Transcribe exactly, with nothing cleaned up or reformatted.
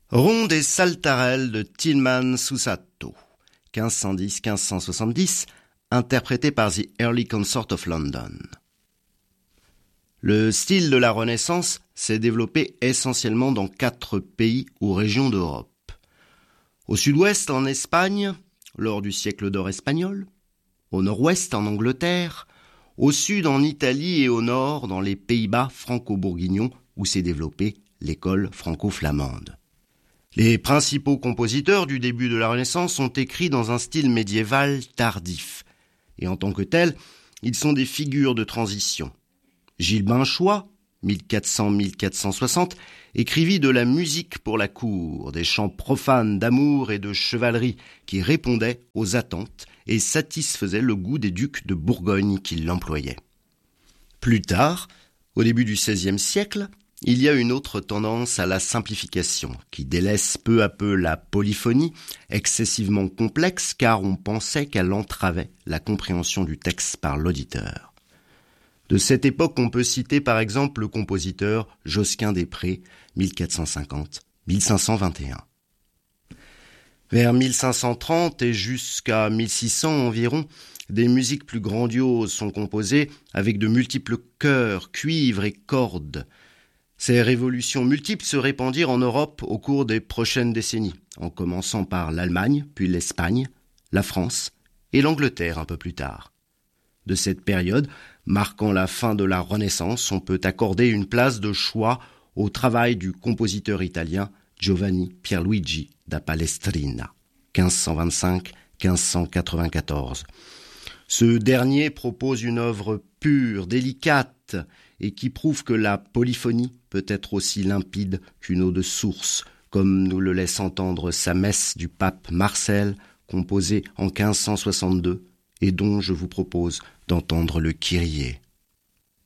Ronde et Saltarelle de Tilman Susato, quinze cent dix à quinze cent soixante-dix, interprété par The Early Consort of London. Le style de la Renaissance s'est développé essentiellement dans quatre pays ou régions d'Europe. Au sud-ouest en Espagne, lors du siècle d'or espagnol, au nord-ouest en Angleterre, au sud en Italie et au nord dans les Pays-Bas franco-bourguignons où s'est développée l'école franco-flamande. Les principaux compositeurs du début de la Renaissance ont écrit dans un style médiéval tardif, et en tant que tels, ils sont des figures de transition. Gilles Binchois, mille quatre cents à mille quatre cent soixante, écrivit de la musique pour la cour, des chants profanes d'amour et de chevalerie qui répondaient aux attentes et satisfaisaient le goût des ducs de Bourgogne qui l'employaient. Plus tard, au début du seizième siècle, il y a une autre tendance à la simplification qui délaisse peu à peu la polyphonie, excessivement complexe car on pensait qu'elle entravait la compréhension du texte par l'auditeur. De cette époque, on peut citer par exemple le compositeur Josquin-des-Prés, mille quatre cent cinquante à mille cinq cent vingt et un. Vers mille cinq cent trente et jusqu'à mille six cents environ, des musiques plus grandioses sont composées avec de multiples chœurs, cuivres et cordes. Ces révolutions multiples se répandirent en Europe au cours des prochaines décennies, en commençant par l'Allemagne, puis l'Espagne, la France et l'Angleterre un peu plus tard. De cette période, marquant la fin de la Renaissance, on peut accorder une place de choix au travail du compositeur italien Giovanni Pierluigi da Palestrina, quinze cent vingt-cinq à quinze cent quatre-vingt-quatorze. Ce dernier propose une œuvre pure, délicate, et qui prouve que la polyphonie peut être aussi limpide qu'une eau de source, comme nous le laisse entendre sa messe du pape Marcel, composée en quinze cent soixante-deux, et dont je vous propose d'entendre le Kyrie.